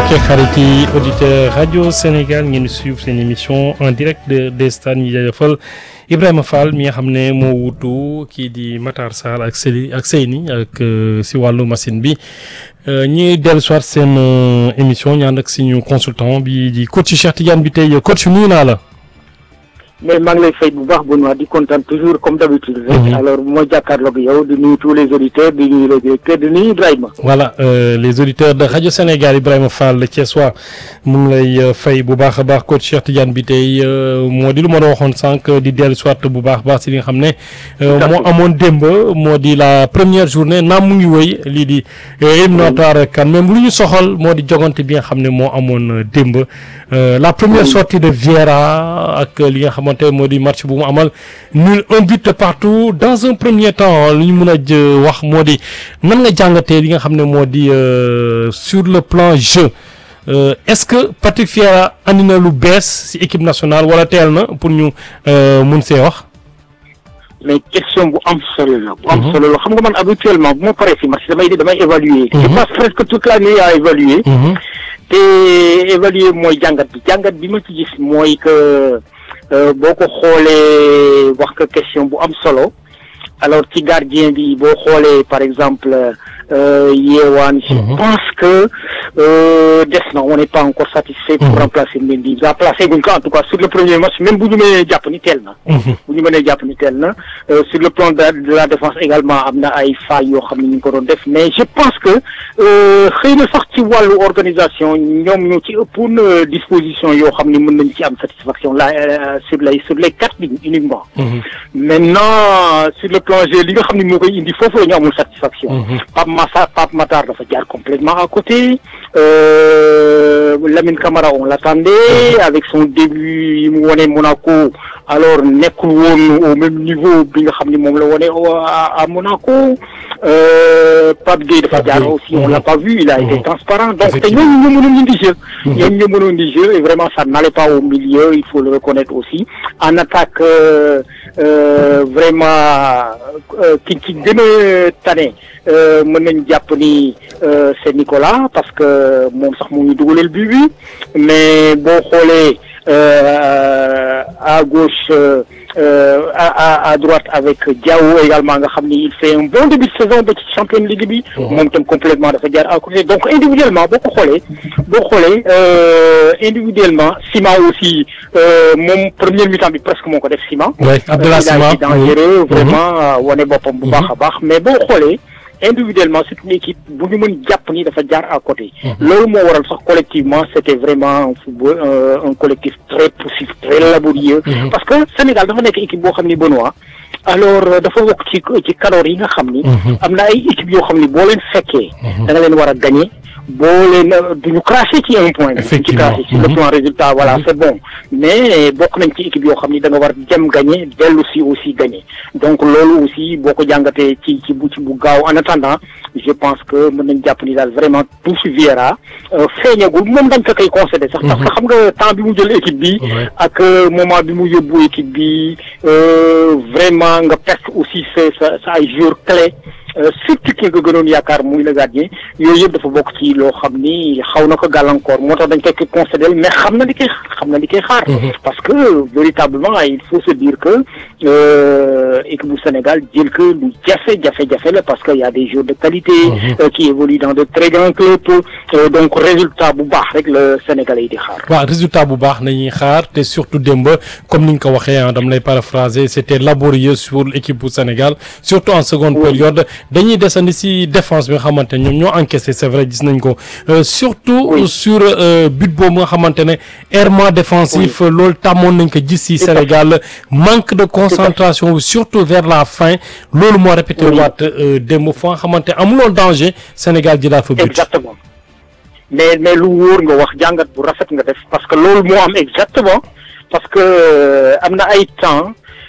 mbokki xarit yi auditeur rajo Sénégal ngeen di suivre seen émission en direct des stades ñi jaajëfal Ibrahima Fall mi nga xam ne moo wutu kii di Matar Sarr ak Seyni ak si wàllu machine bi ñi dellu soit seen émission ñu ànd ak suñu consultant bi di coach Cheikh Tidiane bi tey coach nuyu naa la. mais maa ngi lay fay bu baax Benoît di kontaan toujours comme d'habitude rek alors bu ma jàkkaarloog yow di nuyu tous les auditeurs di nuyu les directeurs di nuyu Ibrahima. voilà les auditeurs de rajo Sénégal Ibrahima Fall le Thiessois mu ngi lay fay bu baax a baax coach Cheikh Tidiane bi tey moo di lu ma doon waxoon sànq di dellu soit bu baax a baax si li nga xam ne moo amoon démb moo di la première journée naam mu ngi wëy lii di éliminatoire kan même lu ñu soxal moo di jogante bi nga xam ne moo amoon démb la première sortie de Vieira ak li nga xamante moo di match bu mu amal nul un but partout dans un premier temps lu ñu mën a wax moo di nan nga jàngatee li nga xam ne moo di sur le plan jeu est-ce que Patrick Vieira andi na lu bees ci équipe nationale wala teel na pour ñu mun see wax. mais question bu am solo la. bu am solo la xam nga man habituellement bu ma paree ci match damay évaluer. je passe presque toute la nuit à évaluer. te évaluer mooy jàngat bi ma ci gis mooy que. boo ko xoolee wax ko question bu am solo alors ci gardien bi boo xoolee par exemple Yewaan je pense que des na on n'est pas encore satisfait pour remplacer Mendy va placer guñ ko en tout cas sur le premier match même bu ñu mënee jàpp ni teel na sur le plan de la défense également am na ay failles yoo xam ne ñu ngi ko doon def mais je pense que xëy na sax ci wàllu organisation ñoom ñoo ci ëppoon disposition yoo xam ne mën nañ ci am satisfaction là sur les 4 lignes uniquement maintenant sur le plan jeu li nga xam ne moo koy indi foofu la ñu amul satisfaction Pape Matar dafa jaar complètement à côté Lamine Camara on l'attendait avec son début yi mu wone Monaco alors nekkul woon au même niveau bi nga xam ne moom la wone à Monaco Pape Gueye dafa jaar aussi on l'a pas vu il a été transparent donc te ñooñu ñoo mënoon indi jeu et vraiment ça n'allait pas au milieu il faut le reconnaître aussi en attaque vraiment ki gën a tane mën nañ jàpp ni c'est Nicolas parce que moom sax mu ngi dugaleel but bi mais boo xoolee à gauche à droite avec Diao également nga xam ni il fait un bon début de saison ba ci Champions League bi moom tam complètement dafa jaar à côté donc individuellement boo xoolee individuellement Sima aussi moom première mi-temps bi presque moo ko def Sima Abdallah Sima dangereux vraiment wane boppam bu baax a baax mais boo xoolee individuellement c'est une équipe bu ñu mën jàpp ni dafa jaar à côté loolu moo waral sax collectivement c'était vraiment un football un collectif très poussif très laborieux parce que Sénégal dafa nekk équipe boo xam ni Benoît alors dafa bokk ci kadoor yi nga xam ni am na ay équipe yoo xam ni boo leen fekkee da nga leen war a gagner boo leen duñu cracher ci un point ci cracher sur le plan résultat voilà c'est bon mais bokk nañ ci équipe yoo xam ni da nga war jëm gagner dellu si aussi gagner donc loolu aussi boo ko jàngatee ci bu gaaw en attendant je pense que mën nañ jàpp ni daal vraiment tout si Vieira feeñagul moom dañ ko koy concéder sax parce que xam nga temps bi mu jël équipe bi ak moment bi mu yóbbu équipe bi vraiment nga perte aussi sa ay joueurs clés surtout ki nga gënoon yaakaar muy le gardien yooyu yëpp dafa bokk ci loo xam ni xaw na ko gàllankoor moo tax dañ koy concéder mais xam na li koy xaar parce que véritablement il faut se dire que équipe bu Sénégal jël que lu jafe la parce que y a des joueurs de qualité qui évoluent dans de très grands clubs donc résultat bu baax rek le Sénégalais yi di xaar. waaw résultat bu baax nañuy xaar te surtout démb comme ni nga ko waxee dama lay paraphraser c'était laborieux sur l'équipe bu Sénégal surtout en seconde période. dañuy desandi ci défense bi nga xamante ne ñoom ñoo encaissé c'est vrai gis nañ ko surtout sur but boobu nga xamante ne errement défensif loolu tàmmoon nañ ko gis ci Sénégal manque de concentration surtout vers la fin loolu moo répété waat démb foo nga xamante amuloon danger Sénégal ji daa fa but exactement mais lu wóor nga wax jàngat bu rafet nga def parce que loolu moo am exactement parce que am na ay temps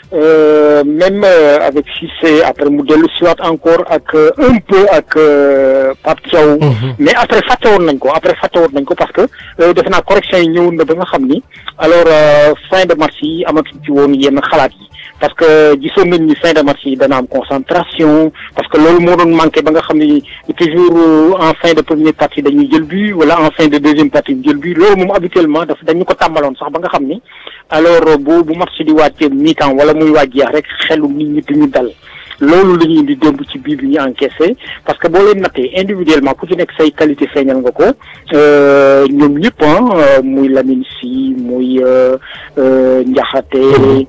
même avec Cissé après mu dellu siwaat encore ak un peu ak Pape Thiaw mais après fàtte woon nañ ko parce que defe naa correction yi ñëwoon na ba nga xam ni alors fin de match yi amatuñ ci woon yenn xalaat yi parce que gisoon nañ ni fin de match yi dana am concentration parce que loolu moo doon manqué ba nga xam ni toujours en fin de première partie dañuy jël but wala en fin de deuxième partie ñu jël but loolu moom habituellement dañu ko tàmbaloon sax ba nga xam ni alors bu match di wàcc mi-temps wala muy waaj jeex rek xelu nit ñi duñu dal loolu la ñuy indi démb ci bii bi ñu encaissé parce que boo leen nattee individuellement ku ci nekk say qualité feeñal nga ko ñoom ñëpp muy Lamine Sy muy Ndiakhate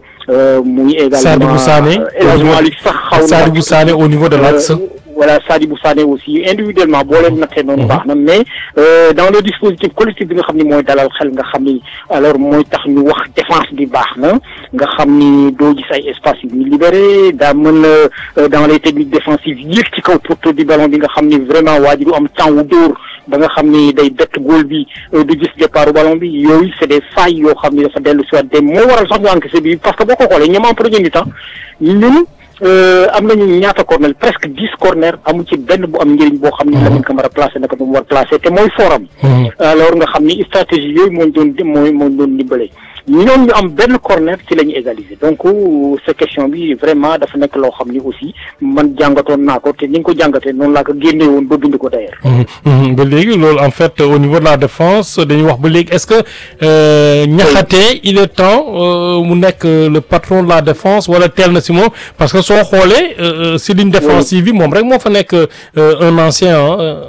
muy également Sadibou Sané El Hadji Malick sax xaw na Sadibou Sané au niveau de l'axe. voilà Sadibou Sané aussi individuellement boo leen nattee noonu baax na mais dans le dispositif collectif bi nga xam ni mooy dalal xel nga xam ni alors mooy tax ñu wax défense bi baax na nga xam ni doo gis ay espace yu ñu libéré daa mën dans les techniques défensives yéeg ci kaw porteur du ballon bi nga xam ni vraiment waa ji du am temps wu dóor ba nga xam ni day bett góol bi du gis départ ballon bi yooyu c'est des failles yoo xam ni dafa dellu si waat dem moo waral sax ñu encaissé bi parce que boo ko xoolee ñoom en premier mi-temps ñun am nañu ñaata corner presque 10 corner amu ci benn bu am njëriñ boo xam ni Lamine Camara placé naka bu mu war placé te mooy forum alors nga xam ni stratégie yooyu moo doon dimbale ñoom ñu am benn corner ci la ñu égaliser donc sa question bi vraiment dafa nekk loo xam ni aussi man jàngatoon naa ko te ni nga ko jàngatee noonu laa ko génne woon ba bind ko d'ailleurs. ba léegi loolu en fait au niveau de la défense dañuy wax ba léegi est-ce que Niakhaté il est temps mu nekk le patron de la défense wala teel na si moom parce que soo xoolee si ligne défensive bi moom rek moo fa nekk un ancien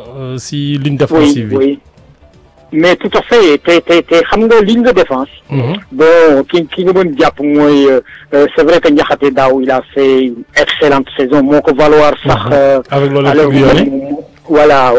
si ligne défensive bi. oui. mais tout à fait te xam nga ligne de défense. bon ki nga mën jàpp mooy c'est vrai que Niakhaté daaw il a fait une excellente saison moo ko valoir sax. avec loolu voilà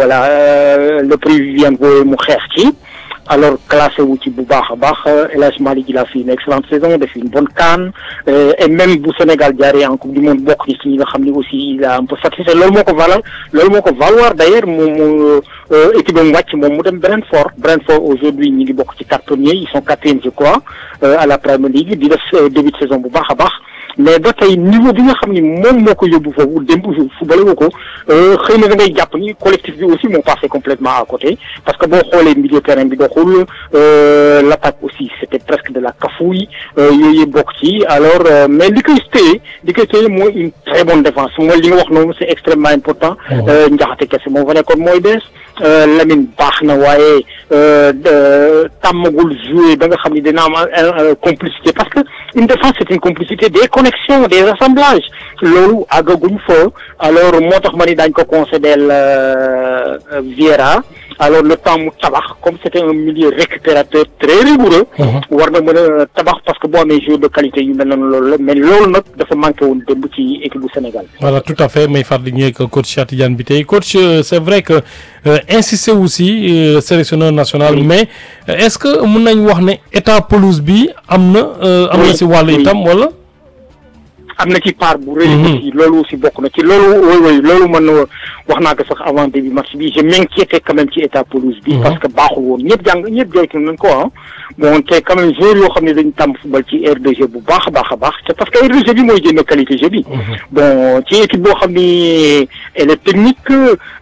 le prix Viviane Boye mu xeex ci. alors classé wu ci bu baax a baax El Hadji Malick il a fait une excellente saison def une bonne CAN et même bu Sénégal jaaree en coupe du monde bokk ci ñi nga xam ne aussi il a un peu satisfait loolu moo ko valoir d'ailleurs moom équipe am wàcc moom mu dem Brentford aujourd'hui ñi ngi bokk ci 4 premiers ils sont 4e je crois à la Premier League di def début de saison bu baax a baax mais ba tey niveau bi nga xam ni moom moo ko yóbbu foofu démb football wu ko xëy na da ngay jàpp ni collectif bi aussi moo passé complètement à côté parce que boo xoolee milieu terrain bi doxul l'attaque aussi c'était presque de la cafouille yooyu bokk ci alors mais li koy téye mooy une très bonne défense mooy li nga wax noonu c'est extrêmement important Ndiakhate kese moo fa nekkoon mooy bees Lamine baax na waaye tàmmagul jouer ba nga xam ni dina am complicité parce que une défense c'est une complicité des connexions des assemblages loolu àggaguñ fa alors moo tax ma ni daañ ko concédeel Vieira alors le temps mu tabax comme c'était un milieu récupérateur très rigoureux war na mën a tabax parce que boo amee joueur de qualité yu mel noonu loolu la mais loolu nag dafa manqué woon démb ci équipe bu Sénégal. voilà tout à fait may fàttali ñu ak coach Cheikh Tidiane Bitèye coach c'est vrai que insister aussi sélectionneur national mais est-ce que mën nañ wax ne état pelouse bi am na si wàll itam wala. am na ci part bu rëy aussi loolu aussi bokk na ci loolu man wax naa ko sax avant début match bi je m'inquiétais quand même ci état pelouse bi parce que baaxul woon ñëpp joytu nañ ko bon te quand même joueurs yoo xam ne dañu tàmm football ci aire de jeu bu baax a baax c'est parce que aire de jeu bi mooy génn qualité jeu bi bon ci équipe boo xam ni elle est technique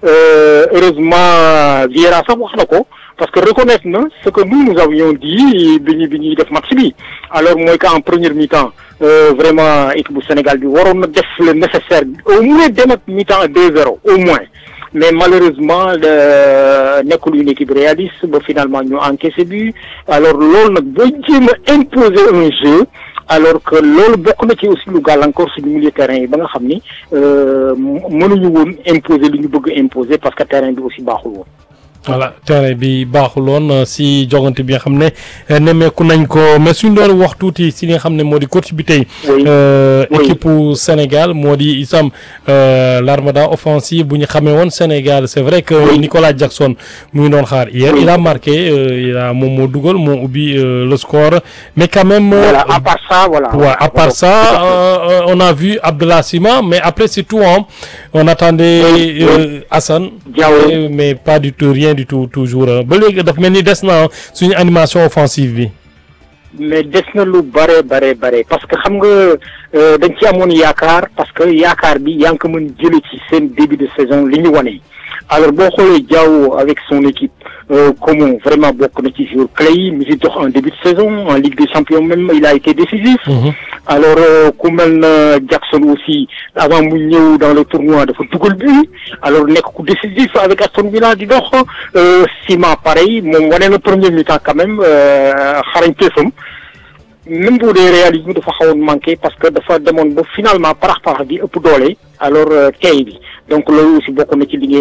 heureusement Vieira sax wax na ko parce que reconnaître na ce que nous avions dit bi ñuy def match bi alors mooy qu'en première mi-temps vraiment équipe bu Sénégal bi waroon na def le nécessaire au moins dem ak mi-temps 2-0 au moins mais malheureusement nekkul une équipe réaliste ba finalement ñu encaissé but alors loolu nag boo jéem a imposer un jeu alors que loolu bokk na ci aussi lu gàllankoor suñu milieu terrain yi ba nga xam ni mënuñu woon imposer lu ñu bëgg imposer parce que terrain bi aussi baaxul woon. voilà terrain bi baaxuloon si jogante bi nga xam ne nemmeeku nañ ko mais suñ doon wax tuuti si li nga xam ne moo di coach bi tey équipe Sénégal moo di itam l'armada offensive bu ñu xamee woon Sénégal c'est vrai que Nicolas Jackson mu ngi doon xaar hier il a marqué moom moo dugal moo ubbi le score mais quand même voilà à part ça à part ça on a vu Abdallah Sima mais après c'est tout on attendait Assane mais pas du tout rien du tout toujours ba léegi daf mel ni des na suñu animation offensive bi. mais des na lu bare parce que xam nga dañ ci amoon yaakaar parce que yaakaar bi yaa ngi ko mën jëlee ci seen début de saison li ñu wane alors boo xoolee Diao avec son équipe Coman vraiment bokk na ci joueur clé yi mi ngi dox en début de saison en Ligue des Champions même il a été décisif. Alors ku mel na Jackson aussi avant mu ñëw dans le tournoi dafa dugal but alors nekk ku décisif avec Aston Villa di dox Sima pareil moom wane na premier mi-temps quand même xarañteefam même bu dee réalisme dafa xawoon manqué parce que dafa demoon ba finalement parax bi ëpp doole alors tey bi donc loolu aussi bokk na ci li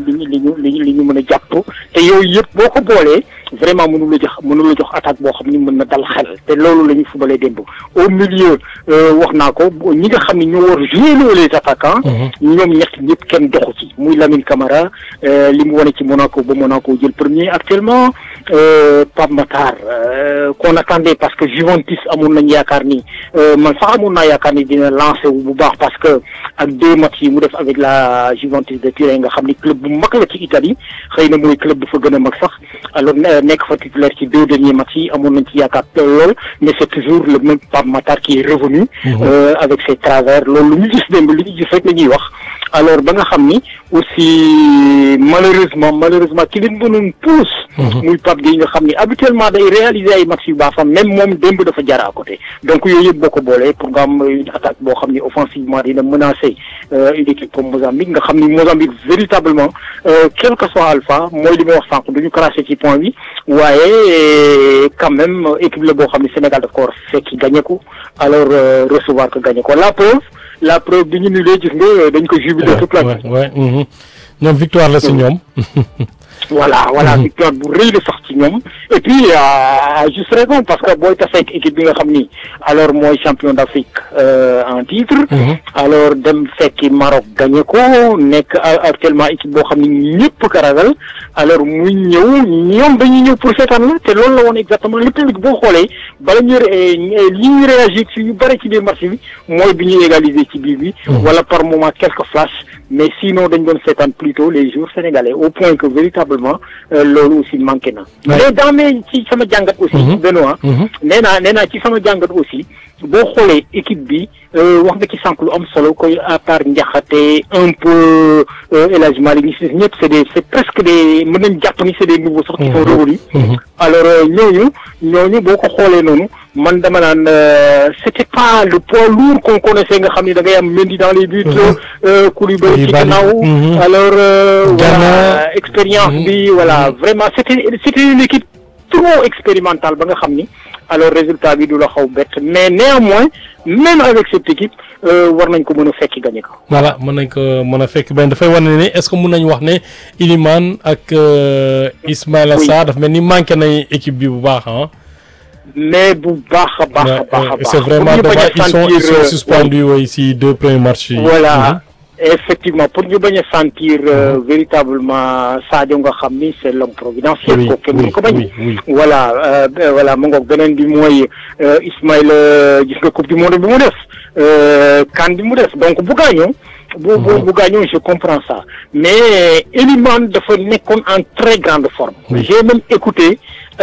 ñu mën a jàpp te yooyu yëpp boo ko boolee vraiment mënu la jox attaque boo xam ni mën na dal xel te loolu la ñu fubalee démb au milieu wax naa ko ñi nga xam ni ñoo war jouer les attaquants ñoom ñëpp kenn doxu ci muy Lamine Camara li mu wane ci Monaco ba Monaco jël premier actuellement Pape Matar qu'on attendait parce que Juventus amoon nañ yaakaar ni man sax amoon naa yaakaar ni dina lancer wu bu baax parce que ak 2 matchs yi mu def avec la Juventus de Turin nga xam ni club bu mag la ci Italie xëy na mooy club bu fa gën a mag sax alors nekk fa titulaire ci 2 derniers matchs yi amoon nañ ci yaakaar lool mais c'est toujours le même Pape Matar qui est revenu avec ses travers loolu lu ñu gis démb li ñu gis rek la ñuy wax alors ba nga xam ni aussi malheureusement ki leen mënoon pousse muy Pape Gueye nga xam ni habituellement day réaliser ay matchs yu baax fa même moom démb dafa jaar à côté donc yooyu yëpp boo ko boolee pour nga am une attaque boo xam ni offensivement dina menacer une équipe comme Mozambique nga xam ni Mozambique véritablement quel que soit Alpha mooy li may wax sànq duñu craché ci point bi waaye quand même équipe la boo xam ni Sénégal daf ko war a fekki gagné ko alors recevoir ko gagné ko la preuve bi ñu nulee gis nga dañ ko jubilé toute la nuit ñoom victoire la si ñoom voilà victoire bu rëy la sax ci ñoom et puis à juste raison parce que booy tase ak équipe bi nga xam ni alors mooy champion d'Afrique en titre alors dem fekki Maroc gagné ko nekk actuellement équipe boo xam ni ñëpp ko ragal alors muy ñëw ñoom dañuy ñëw pour seetaan la te loolu la woon exactement le public boo xoolee bala ñu li ñuy réagir ci yu bëri ci biir match bi mooy bi ñuy égaliser ci biir bi wala par moment quelques flashs mais sinon dañ doon seetaan plutôt les joueurs sénégalais au point que véritablement loolu aussi manqué na mais ci sama jàngat aussi Benoît nee naa ci sama jàngat aussi boo xoolee équipe bi wax nga ci sànq lu am solo koy à part Ndiakhate un peu El Hadj Malick ñi si ñëpp c'est presque des mën nañ jàpp ni c'est des nouveaux sax qui sont revenus alors ñooñu boo ko xoolee noonu man dama naan c'était pas le poids lourd qu'on connaissait nga xam ni da ngay am Mendy dans les buts Koulibaly ci gannaaw alors voilà expérience bi voilà vraiment c'était une équipe trop expérimentale ba nga xam ni alors résultat bi du la xaw bett mais néanmoins même avec cette équipe war nañ ko mën a fekki gagné ko. voilà mën nañ ko mën a fekk benn dafay wane ne est-ce que mën nañu wax ne Iliman ak Ismaïla Sarr dafa mel ni manqué nañ équipe bi bu baax ah. mais bu baax a baax. c'est vraiment ils sont suspendus ici 2 premiers matchs yi. voilà. Effectivement pour ñu bañ a sentir véritablement Sadio nga xam ni c'est l'homme providentiel ko kenn mënu ko bañ voilà mu ngoog beneen bi mooy Ismaïla gis nga coupe du monde bi mu def CAN bi mu def donc bu gaañoo je comprends ça mais Elimane dafa nekkoon en très grande forme j'ai même écouté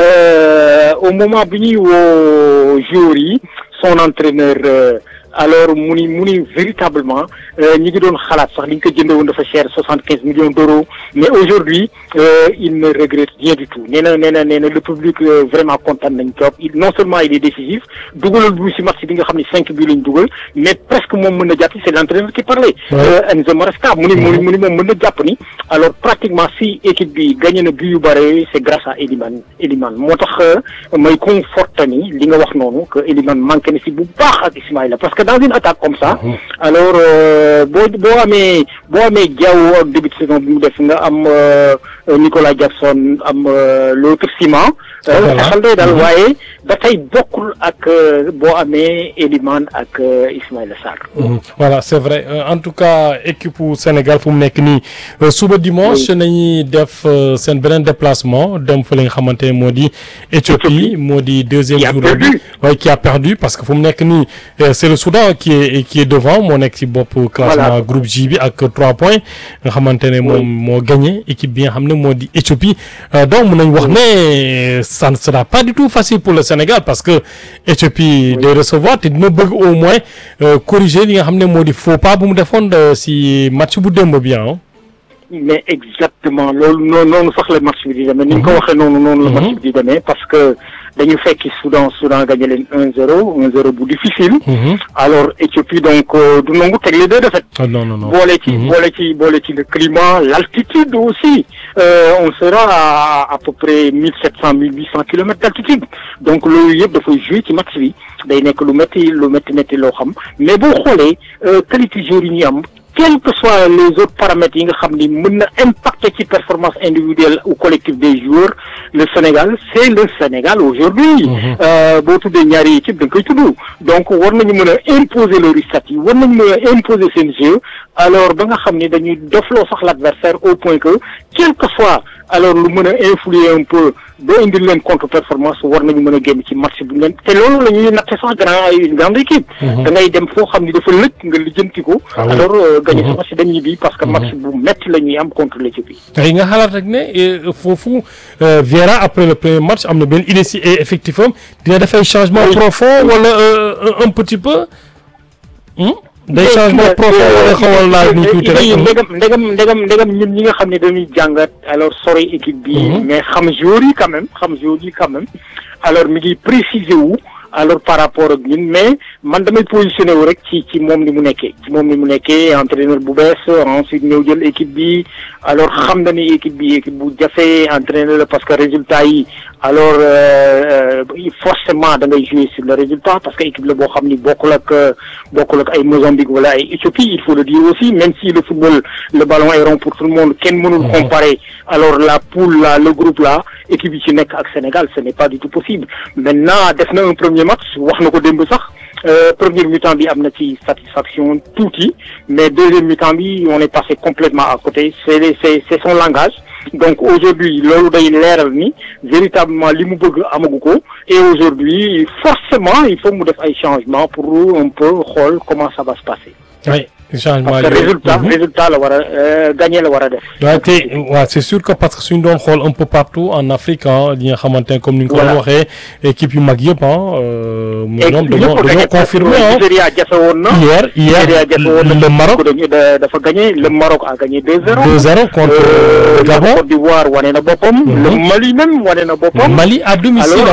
au moment bi ñuy woo joueurs yi son entraîneur alors mu ni véritablement ñi ngi doon xalaat sax li ñu ko jëndee woon dafa cher 75 millions d'euros mais aujourd'hui il ne regrette rien du tout nee na le public vraiment kontaan nañ trop non seulement il est décisif dugalal bu ci match bi nga xam ne 5 bi lañ dugal mais presque moom mën na jàpp c'est l'entraîneur qui parlait Enzo Maresca mu ni moom mën na jàpp ni alors pratiquement si équipe bi gagné na but yu bare c'est grâce à Elimane moo tax may conforte ni li nga wax noonu que Elimane manqué na ci bu baax ak Ismaïla parce que dans une attaque comme ça alors boo amee Diaw ak début de saison bi mu def nga am Nicolas Jackson am l'autre Sima xel day daal waaye ba tey bokkul ak boo amee Elimane ak Ismaïla Sarr voilà c'est vrai en tout cas équipe Sénégal fu mu nekk nii suba dimanche nañuy def seen beneen déplacement dem fa li nga xamante ne moo di Éthiopie moo di deuxième jour bi qui a perdu parce que fu mu nekk nii c'est le Soudan qui est devant moo nekk ci bopp classement groupe J bi ak 3 points nga xamante ne moom moo gagné équipe bi nga xam ne moo di Éthiopie donc mën nañ wax ne ça ne sera pas du tout facile pour le Sénégal parce que Éthiopie day recevoir te dina bëgg au moins corriger li nga xam ne moo di faux pas bu mu defoon si match bu démb bi mais exactement loolu noonu sax la match bi di demee. ni nga ko waxee noonu la match bi di demee parce que dañu fekki Soudan gagné leen 1-0 bu difficile. alors Éthiopie donc du nangu teg les deux défaites. non. boole ci le climat, l'altitude aussi. On sera à peu près 1700-1800 kilomètres d'altitude. donc loolu yëpp dafay jouer ci match bi day nekk lu métti loo xam mais boo xoolee qualité joueur yi ñu am. quels que soient les autres paramètres yi nga xam ni mën na impacter ci performance individuelle ou collective des joueurs le Sénégal c'est le Sénégal aujourd'hui boo tuddee ñaari équipe da nga koy tudd donc war nañu mën a imposer leur statut war nañu mën a imposer seen jeu alors ba nga xam ni dañuy dofloo sax l'adversaire au point que quel que soit alors lu mën a influer un peu ba indil leen contre-performance war nañu mën a génn ci match bi leen te loolu la ñuy natte sax une grande équipe da ngay dem foo xam ni dafa lëkk nga lijjanti ko alors gagné sa match dañuy bi parce que match bu métti la ñuy am contre l'Éthiopie tey nga xalaat rek ne foofu Vieira après le premier match am na benn idée si effectif am dina def ay changement profond wala un petit peu day changement profond wala xawal laaj ñu tuuti rek ndegam ñun ñi nga xam ne dañuy jàngat alors sori équipe bi mais xam joueurs yi quand même alors mi ngi préciser wu alors par rapport ak ñun mais man damay positionné wu rek ci moom ni mu nekkee entraîneur bu bees ensuite ñëw jël équipe bi alors xam na ni équipe bu jafe entraîneur la parce que résultat yi alors forcément da ngay jouer sur le résultat parce que équipe la boo xam ni bokkul ak ay Mozambique wala ay Éthiopie il faut le dire aussi même si le football le ballon est rond pour tout le monde kenn mënul comparer alors la poule là le groupe là équipe yi ci nekk ak Sénégal ce n'est pas du tout possible maintenant def na un premier match wax na ko démb sax première mi-temps bi am na ci satisfaction tuuti mais deuxième mi-temps bi on est passé complètement à côté c'est son langage donc aujourd'hui loolu day leeral ni véritablement li mu bëgg amagu ko et aujourd'hui forcément il faut mu def ay changements pour un peu xool comment ça va se passer. Oui. changement parce que résultat la war a gagner la war a def. waaw c'est sûr que parce que suñu doon xool un peu partout en Afrique li nga xamante ne comme ni nga ko waxee équipe yu mag yëpp ñoom dañoo confirmé Nigeria jafe woon na. hier le Maroc dafa gagné le Maroc a gagné 2-0. 2-0 contre Gabon. Côte d'Ivoire wane na boppam. le Mali même wane na boppam. Mali à domicile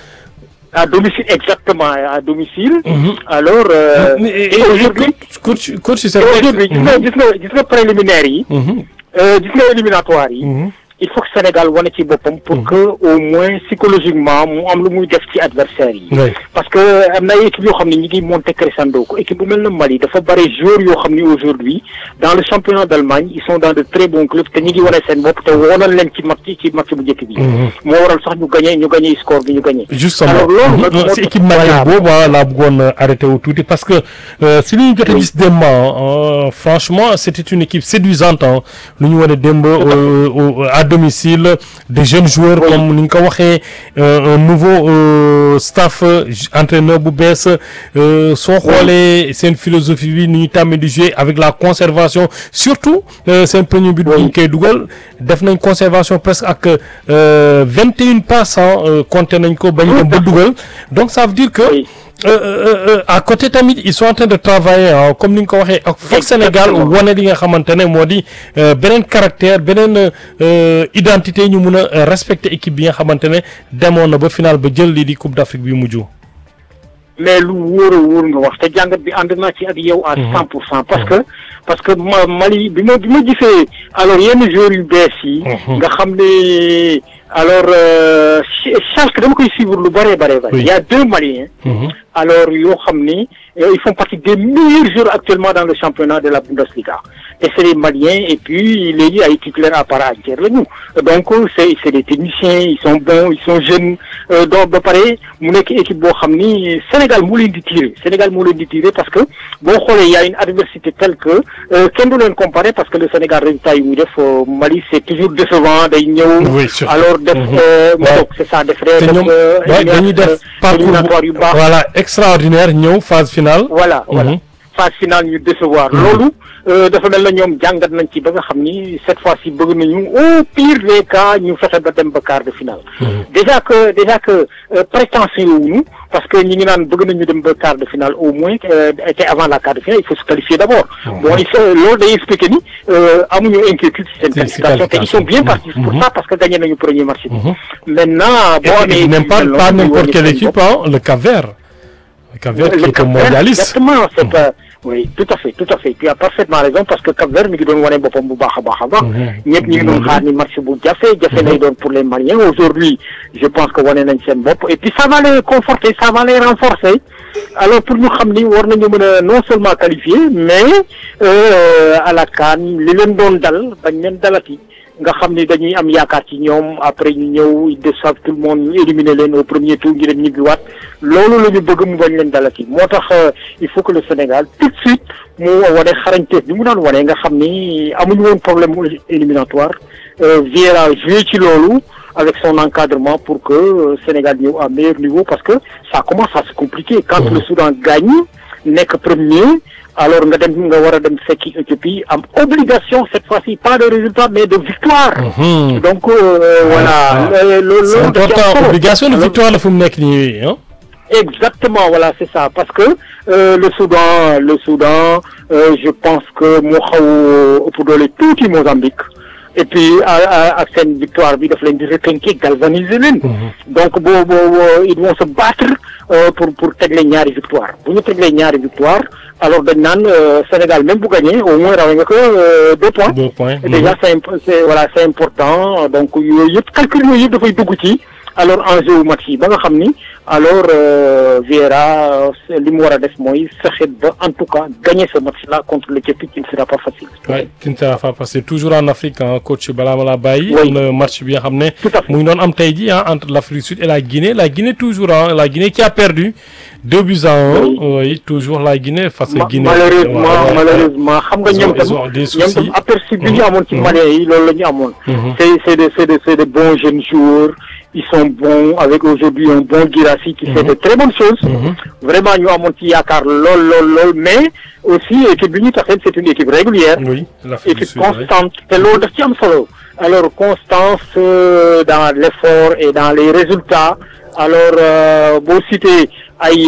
à domicile exactement à domicile. alors et aujourd'hui coach aujourd'hui gis nga préliminaires yi. gis nga éliminatoires yi. il faut que Sénégal wane ci boppam pour que au moins psychologiquement mu am lu muy def ci adversaire yi. parce que am na ay équipe yoo xam ne ñi ngi monter crescendo ko équipe bu mel na Mali dafa bare joueurs yoo xam ne aujourd'hui dans le championnat d'Allemagne ils sont dans de très bons clubs te ñi ngi wane seen bopp te woonal leen ci match bu njëkk bi. moo waral sax ñu gagné score bi ñu gagné. justement alors loolu nag si équipe Mali boobu laa bëggoon arrêté wu tuuti parce que si li ñu jot a gis démb franchement c'était une équipe séduisante lu ñu wane démb domicile de jeunes joueurs comme ni nga ko waxee un nouveau staff entraîneur bu bees soo xoolee seen philosophie bi ni ñu tàmm di jouer avec la conservation surtout seen premier but bi ñu koy dugal def nañ conservation presque ak 21 passes compté nañ ko bañ dem ba dugal donc ça veut dire que à côté tamit ils sont en train de travailler comme ni nga ko waxee ak foog Sénégal wane li nga xamante ne moo di beneen caractère beneen identité ñu mun a respecter équipe bi nga xamante ne demoon na ba final ba jël lii di Coupe d'Afrique bi mujj. mais lu wóor nga wax te jàngat bi ànd naa ci ak yow à 100% parce que Mali bi ma gisee alors yenn joueurs yu bees yi. nga xam ne alors Schalke dama koy suivre lu bare. il y a 2 Maliens. alors yoo xam ni ils font partie des meilleurs joueurs actuellement dans le championnat de la Bundesliga et c'est les Maliens et puis léegi ay titulaires à part entière lañu donc c'est des techniciens ils sont bons ils sont jeunes donc ba pare mu nekk équipe boo xam ni Sénégal moo leen di tirer parce que boo xoolee y a une adversité telle que kenn du leen comparer parce que le Sénégal résultat yi muy def Mali c'est toujours décevant day ñëw alors def c'est ça def dañuy def parcours éliminatoire yu baax voilà extraordinaire ñëw phase finale voilà phase finale ñu décevoir loolu dafa mel na ñoom jàngat nañ ci ba nga xam ni cette fois-ci bëgg nañu au pire des cas ñu fexe ba dem ba quart de finale. déjà que prétention wuñu parce que ñi ngi naan bëgg nañu dem ba quart de finale au moins te avant la quart de finale il faut se qualifier d'abord. bon loolu day expliquer ni amuñu inquiétude ci seen qualification te ils sont bien partis pour ça parce que gagné nañu premier match bi. maintenant boo amee pas n'importe quelle équipe le Cap-Vert. Le Cap-Vert qui est mondialiste. Exactement, c'est oui, tout à fait. Tu as parfaitement raison parce que Cap-Vert mi ngi doon wane boppam bu baax a baax. ñëpp ñu ngi doon xaar ni match bu jafe lay doon pour les Maliens. Aujourd'hui, je pense que wane nañ seen bopp et puis ça va les conforter, ça va les renforcer. Alors pour ñu xam ni war nañu mën a non seulement qualifier mais à la CAN li leen doon dal bañ leen dalati. nga xam ni dañuy am yaakaar ci ñoom après ñu ñëw ils déçoivent tout le monde ñu éliminer leen au premier tour ñu dem ñibbiwaat loolu la ñu bëgg mu bañ leen dalati moo tax il faut que le Sénégal tout de suite mu wane xarañteef bi mu daan wane nga xam ni amuñu woon problème éliminatoire Vieira joué ci loolu avec son encadrement pour que Sénégal ñëw à meilleur niveau parce que ça commence à se compliquer quand le Soudan gagne nekk premier alors nga war a dem fekki Éthiopie am obligation cette fois-ci pas de résultat mais de victoire. Donc voilà. loolu c'est important obligation de victoire la fu mu nekk nii exactement voilà c'est ça parce que le Soudan je pense que moo xaw ëpp doole tuuti Mozambique. et puis ak seen victoire bi daf leen di retenquer galvaniser leen. donc ils vont se battre pour tegle ñaari victoire bu ñu teglee ñaari victoire alors dañ naan Sénégal même bu gagné au moins rawee nga ko 2 points. 2 points. déjà c'est important donc yooyu yëpp calcul yooyu yëpp dafay dugg ci alors enjeu match yi ba nga xam ni alors Vieira li mu war a def mooy fexe ba en tout cas gagner ce match-là contre l'Éthiopie qui ne sera pas facile. oui qui ne sera pas facile toujours en Afrique coach balaa ma la bàyyi. am na match bi nga xam ne. mu ngi doon am tey jii entre l'Afrique du Sud et la Guinée toujours la Guinée qui a perdu 2-1. oui toujours la Guinée face à Guinée. malheureusement xam nga ñoom tam aperçu bi ñu amoon ci Maliens yi loolu la ñu amoon. c'est de bons jeunes joueurs. Ils sont bons avec aujourd'hui un bon Guirassy qui fait de très bonnes choses. Vraiment ñu amoon ci yaakaar lool mais aussi équipe bi ñu taxee c'est une équipe régulière. Oui, équipe constante te loolu daf ci am solo. Alors constance dans l'effort et dans les résultats. Alors boo cité ay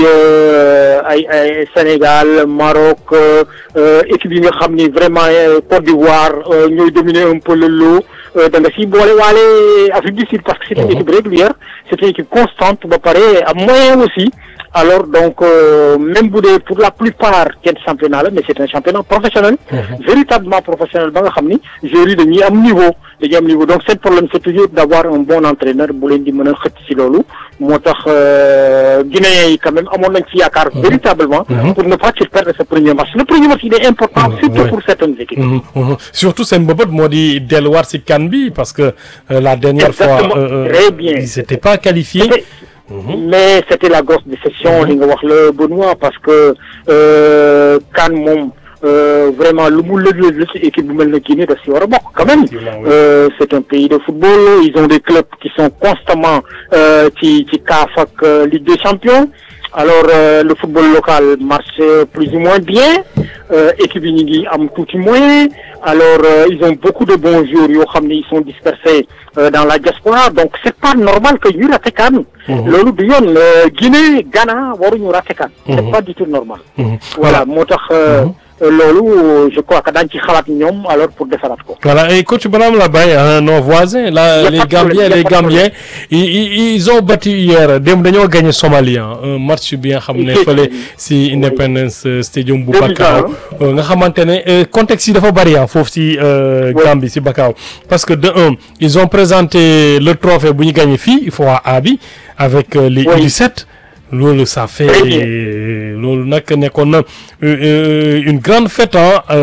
Sénégal Maroc équipe yi nga xam ni vraiment Côte d'Ivoire ñooy dominer un peu le lot. da nga si boole waale Afrique du Sud parce que c'est une équipe régulière c'est une équipe constante ba pare am moyen aussi alors donc même bu dee pour la plupart kenn championnat la mais c'est un championnat professionnel véritablement professionnel ba nga xam ni joueurs yi dañuy am niveau donc seen problème c'est toujours d'avoir un bon entraîneur bu leen di mën a xëcc ci loolu moo tax Guinéens yi quand même amoon nañ ci yaakaar véritablement pour ne pas perdre ce premier match le premier match il est important surtout pour certaines équipes surtout seen mbëbët moo di delluwaat ci CAN bi parce que la dernière fois très bien ils s'étaient pas qualifiés mais c'était la grosse déception li nga wax la Benoît parce que CAN moom vraiment lu mu lëg ci équipe bu mel na Guinée daf ci war a bokk quand même c'est un pays de football ils ont des clubs qui sont constamment ci CAF ak Ligue des Champions alors le football local marche plus ou moins bien équipe yi ñu ngi am tuuti moyen alors ils ont beaucoup de bons joueurs yoo xam ne ils sont dispersés dans la diaspora donc c'est pas normal que ñu raté CAN loolu du yoon Guinée Ghana waruñu raté CAN c'est pas du tout normal voilà moo tax loolu je crois que daañu ci xalaat ñoom alors pour defaraat ko. voilà et coach Banam la Baye nos voisins là les Gambiens ils ont battu hier démb dañoo gagné Somalie un match bi nga xam ne fële si Independence Stadium bu Bakau nga xamante ne contexte yi dafa bari foofu si Gambie si Bakau parce que de un ils ont présenté le trophée bu ñu gagné fii il faut A bi avec les U17 loolu ça fait loolu nag nekkoon na une grande fête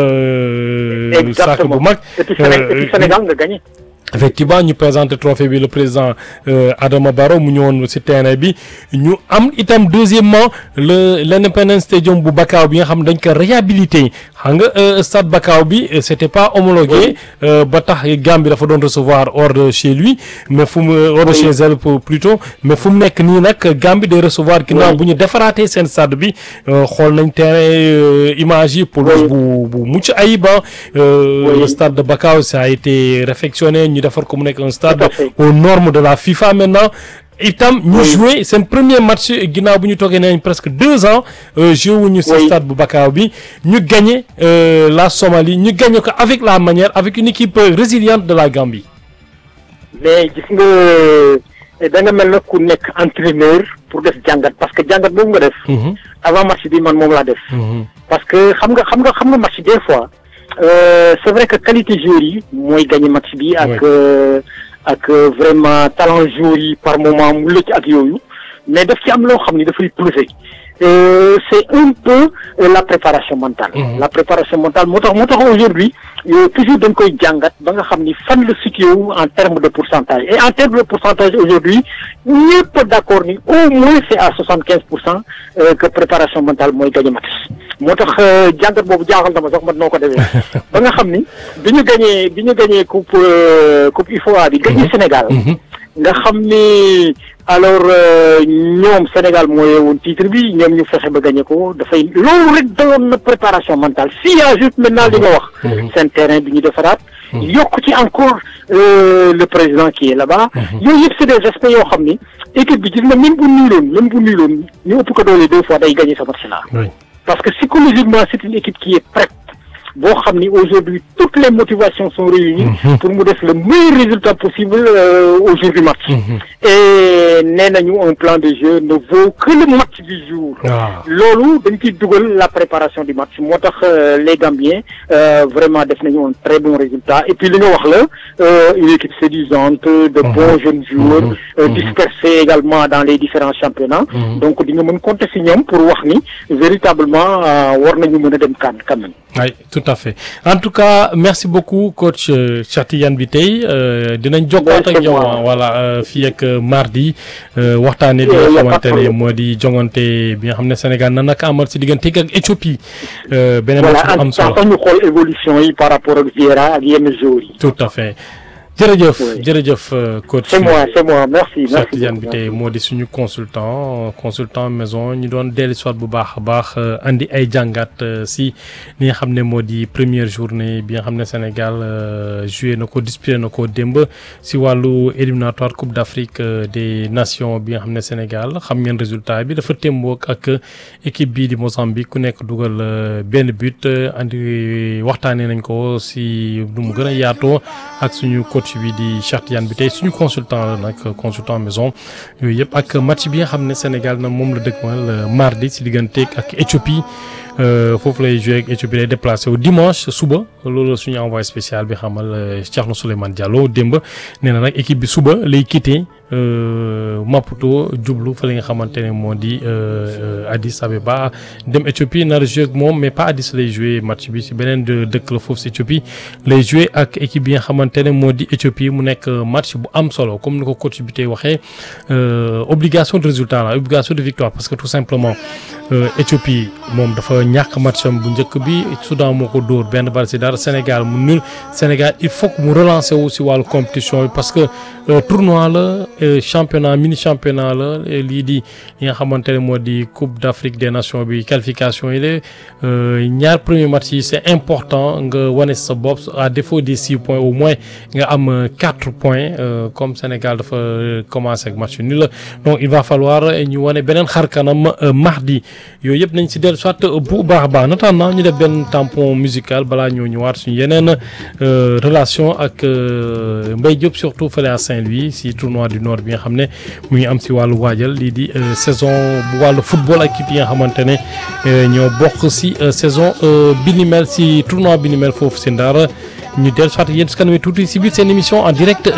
sac bu mag Sénégal nga gagné effectivement ñu présenté trophée bi le président Adama Barrow mu ñëwoon ci terrain bi ñu am itam deuxièmement l'Independence Stadium bu Bakau bi nga xam dañ ko réhabilité xam nga stade Bakao bi c'était pas homologué ba tax Gambie dafa doon recevoir hors de chez lui mais fu mu hors de chez elle plutôt mais fu mu nekk nii nag Gambie day recevoir ginnaaw bu ñu defaraatee seen stade bi xool nañ terrain image yi pelouse bu mucc ayib le stade de Bakao ça a été réfectionné ñu defar ko mu nekk un stade aux normes de la FIFA maintenant itam ñu joué seen premier match ginnaaw bu ñu toogee nañ presque 2 ans joué wuñu ci stade bu Bakao bi ñu gagné la Somalie ñu gagné ko avec la manière avec une équipe résiliente de la Gambie. mais gis nga da nga mel na ku nekk entraîneur pour def jàngat parce que jàngat boobu nga def. avant match bi man moom laa def. parce que xam nga match des fois c'est vrai que qualité joueur yi mooy gagné match bi ak vraiment talent joueur yi par moment mu lëcc ak yooyu mais daf ci am loo xam ni dafay peser c'est un peu la préparation mentale. La préparation mentale moo tax aujourd'hui toujours dañ koy jàngat ba nga xam ni fan la situé wu en termes de pourcentage et en termes de pourcentage aujourd'hui ñëpp d'accord ni au moins c'est à 75% que préparation mentale mooy gagné match moo tax jàngat boobu jaaxal na ma sax man noo ko defee ba nga xam ni bi ñu gagné coupe UFOA bi gagné Sénégal nga xam ni alors ñoom Sénégal mooy woon titre bi ñoom ñu fexe ba gagné ko dafay loolu rek daloon na préparation mentale s'il ajoute maintenant li nga wax seen terrain bi ñu defaraat yokk ci encore le président qui est là-bas yooyu yëpp c'est des aspects yoo xam ni équipe bi gis nga même bu niiloon ñu ëpp ko doole 2 fois day gagné sa match là parce que psychologiquement c'est une équipe qui est prête boo xam ni aujourd'hui toutes les motivations sont réunies pour mu def le meilleur résultat possible au jour du match et nee nañu un plan de jeu ne vaut que le match du jour loolu dañ ciy dugal la préparation du match moo tax les Gambiens vraiment def nañu un très bon résultat et puis li nga wax la une équipe séduisante de bons jeunes joueurs dispersés également dans les différents championnats donc di nga mën compter ci ñoom pour wax ni véritablement war nañu mën a dem CAN quand même. Oui, tout à fait. En tout cas, merci beaucoup coach Cheikh Tidiane Bitèye dinañ jokkoot ak yow voilà fii ak mardi waxtaanee li nga xamante ne moo di jongante bi nga xam ne Sénégal na naka amal si diggante ak Éthiopie beneen match bu am solo ñu xool évolution yi par rapport ak Vieira ak yenn joueurs yi. Tout à fait. jërëjëf coach c'est moi merci Cheikh Tidiane Bitèye moo di suñu consultant maison ñu doon dellu soit bu baax a baax andi ay jàngat si li nga xam ne moo di première journée bi nga xam ne Sénégal joué na ko disputé na ko démb si wàllu éliminatoire Coupe d'Afrique des Nations bi nga xam ne Sénégal xam ngeen résultat bi dafa témboog ak équipe bii di Mozambique ku nekk dugal benn but andi waxtaanee nañ ko si lu mu gën a yaatoo ak suñu coach bi di Cheikh Tidiane Bitèye suñu consultant la nag consultant maison yooyu yëpp ak match bi nga xam ne Sénégal na moom la dëgmal mardi si digganteeg ak Éthiopie foofu lay joué ak Éthiopie lay déplacé wu dimanche suba loolu suñu envoyé spécial bi xamal Thierno Souleymane Diallo démb nee na nag équipe bi suba lay quitté Maputo jublu fa li nga xamante ne moo di Addis Abeba dem Éthiopie nar a joué ak moom mais pas Addis lay joué match bi si beneen dëkk la foofu si Éthiopie lay joué ak équipe bi nga xamante ne moo di Éthiopie mu nekk match bu am solo comme ni ko coach bi tey waxee obligation de résultat la obligation de victoire parce que tout simplement Éthiopie moom dafa ñàkk matcham bu njëkk bi Soudan moo ko dóor benn bal si dara Sénégal mu nul Sénégal il faut que mu relancer wu si wàllu compétition bi parce que tournoi la championnat mini championnat la lii di li nga xamante ne moo di Coupe d'Afrique des Nations bi qualification yi la ñaar premier match yi c'est important nga wane sa bopp à défaut des 6 points au moins nga am 4 points comme Sénégal dafa commencer ak match nul la donc il va falloir ñu wane beneen xar kanam mardi yooyu yëpp nañ si dellu soit bu baax a baax en attendant ñu def benn tampon musical balaa ñoo ñëwaat suñu yeneen relation ak Mbaye Diop surtout fële à Saint-Louis si tournoi du Nord bi nga xam ne mu ngi am si wàllu waajal lii di saison bu wàllu football ak équipe yi nga xamante ne ñoo bokk si saison bi ni mel si tournoi bi ni mel foofu si Ndar ñu dellu soit yéen si kanam tuuti si biir seen émission en direct